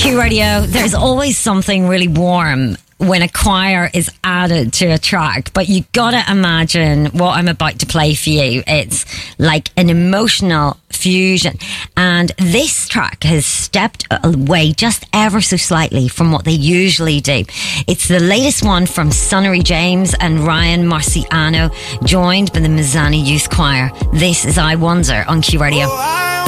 Q Radio, there's always something really warm when a choir is added to a track, but you gotta imagine what I'm about to play for you. It's like an emotional fusion, and this track has stepped away just ever so slightly from what they usually do. It's the latest one from Sunnery James and Ryan Marciano, joined by the Mazzani Youth Choir. This is I Wonder on Q Radio.